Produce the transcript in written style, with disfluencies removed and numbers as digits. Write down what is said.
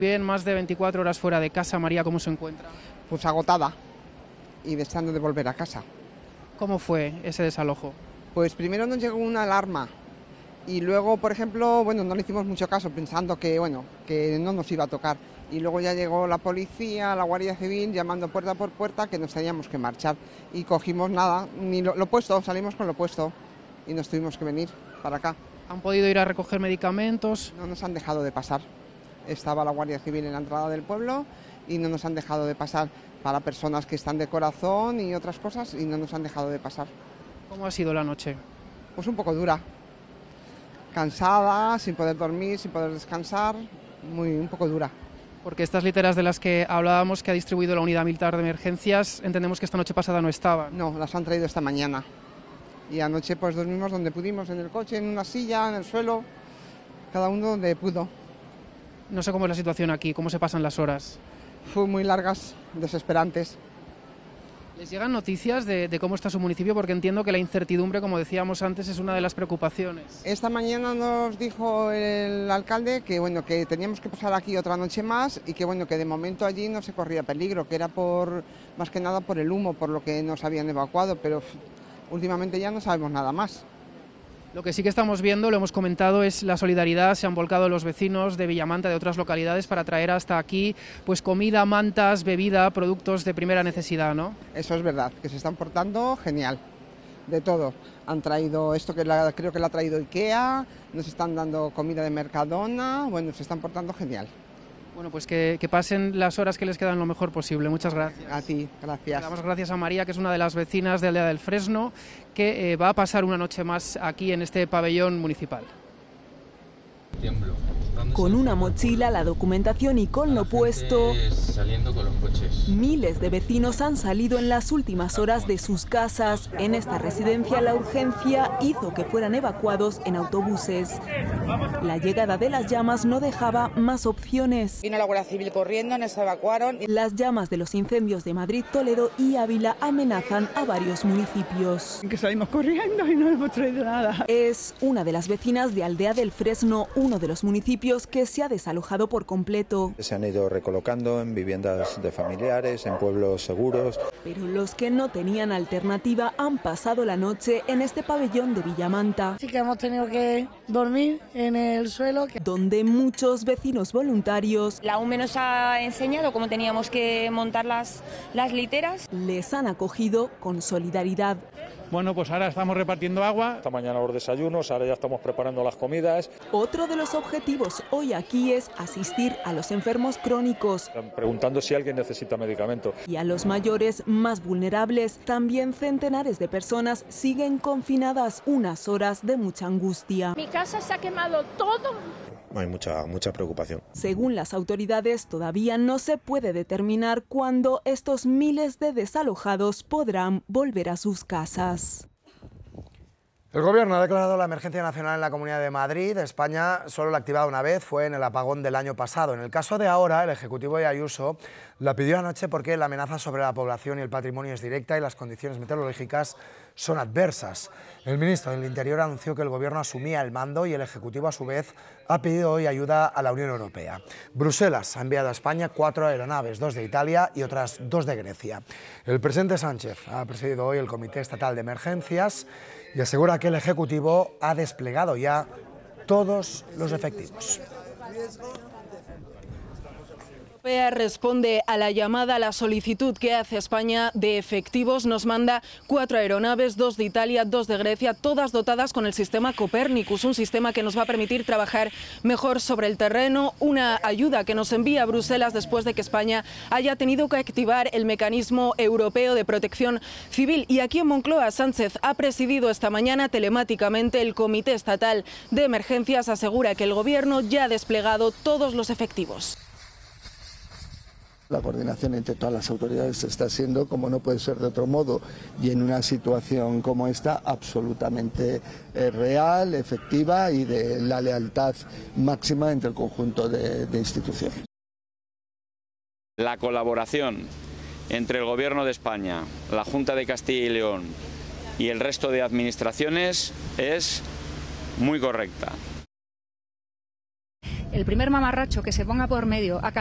Bien, más de 24 horas fuera de casa. María, ¿cómo se encuentra? Pues agotada y deseando de volver a casa. ¿Cómo fue ese desalojo? Pues primero nos llegó una alarma y luego, por ejemplo, no le hicimos mucho caso pensando que no nos iba a tocar. Y luego ya llegó la policía, la Guardia Civil, llamando puerta por puerta que nos teníamos que marchar. Y cogimos nada, ni lo puesto, salimos con lo puesto y nos tuvimos que venir para acá. ¿Han podido ir a recoger medicamentos? No nos han dejado de pasar. Estaba la Guardia Civil en la entrada del pueblo y no nos han dejado de pasar para personas que están de corazón y otras cosas y no nos han dejado de pasar. ¿Cómo ha sido la noche? Pues un poco dura. Cansada, sin poder dormir, sin poder descansar, un poco dura. Porque estas literas de las que hablábamos, que ha distribuido la Unidad Militar de Emergencias, entendemos que esta noche pasada no estaban. No, las han traído esta mañana. Y anoche pues dormimos donde pudimos, en el coche, en una silla, en el suelo, cada uno donde pudo. No sé cómo es la situación aquí, cómo se pasan las horas. Fue muy largas, desesperantes. ¿Les llegan noticias de cómo está su municipio? Porque entiendo que la incertidumbre, como decíamos antes, es una de las preocupaciones. Esta mañana nos dijo el alcalde que teníamos que pasar aquí otra noche más y que de momento allí no se corría peligro, que era más que nada por el humo, por lo que nos habían evacuado, pero últimamente ya no sabemos nada más. Lo que sí que estamos viendo, lo hemos comentado, es la solidaridad. Se han volcado los vecinos de Villamanta, de otras localidades, para traer hasta aquí pues comida, mantas, bebida, productos de primera necesidad, ¿no? Eso es verdad, que se están portando genial, de todo. Han traído esto creo que lo ha traído IKEA, nos están dando comida de Mercadona, se están portando genial. Bueno, pues que pasen las horas que les quedan lo mejor posible. Muchas gracias. A ti, gracias. Le damos gracias a María, que es una de las vecinas de Aldea del Fresno, que va a pasar una noche más aquí en este pabellón municipal. Con una mochila, la documentación y con lo puesto, saliendo con los coches. Miles de vecinos han salido en las últimas horas de sus casas. En esta residencia la urgencia hizo que fueran evacuados en autobuses. La llegada de las llamas no dejaba más opciones. Vino la Guardia Civil corriendo, nos evacuaron. Las llamas de los incendios de Madrid, Toledo y Ávila amenazan a varios municipios. Que salimos corriendo y no hemos traído nada. Es una de las vecinas de Aldea del Fresno, uno de los municipios que se ha desalojado por completo. Se han ido recolocando en viviendas de familiares, en pueblos seguros. Pero los que no tenían alternativa han pasado la noche en este pabellón de Villamanta. Sí que hemos tenido que dormir en el suelo. Donde muchos vecinos voluntarios... La UME nos ha enseñado cómo teníamos que montar las literas. Les han acogido con solidaridad. Bueno, pues ahora estamos repartiendo agua. Esta mañana los desayunos, ahora ya estamos preparando las comidas. Otro de los objetivos hoy aquí es asistir a los enfermos crónicos. Están preguntando si alguien necesita medicamento. Y a los mayores más vulnerables. También centenares de personas siguen confinadas, unas horas de mucha angustia. Mi casa se ha quemado todo. Hay mucha preocupación. Según las autoridades, todavía no se puede determinar cuándo estos miles de desalojados podrán volver a sus casas. El Gobierno ha declarado la emergencia nacional en la Comunidad de Madrid. España solo la ha activado una vez, fue en el apagón del año pasado. En el caso de ahora, el Ejecutivo de Ayuso la pidió anoche porque la amenaza sobre la población y el patrimonio es directa y las condiciones meteorológicas son adversas. El ministro del Interior anunció que el Gobierno asumía el mando y el Ejecutivo, a su vez, ha pedido hoy ayuda a la Unión Europea. Bruselas ha enviado a España 4 aeronaves, 2 de Italia y otras 2 de Grecia. El presidente Sánchez ha presidido hoy el Comité Estatal de Emergencias y asegura que el Ejecutivo ha desplegado ya todos los efectivos. Responde a la llamada, a la solicitud que hace España de efectivos. Nos manda 4 aeronaves, 2 de Italia, 2 de Grecia, todas dotadas con el sistema Copernicus, un sistema que nos va a permitir trabajar mejor sobre el terreno, una ayuda que nos envía a Bruselas después de que España haya tenido que activar el mecanismo europeo de protección civil. Y aquí en Moncloa, Sánchez ha presidido esta mañana telemáticamente el Comité Estatal de Emergencias. Asegura que el Gobierno ya ha desplegado todos los efectivos. La coordinación entre todas las autoridades está siendo, como no puede ser de otro modo, y en una situación como esta, absolutamente real, efectiva y de la lealtad máxima entre el conjunto de instituciones. La colaboración entre el Gobierno de España, la Junta de Castilla y León y el resto de administraciones es muy correcta. el primer mamarracho que se ponga por medio a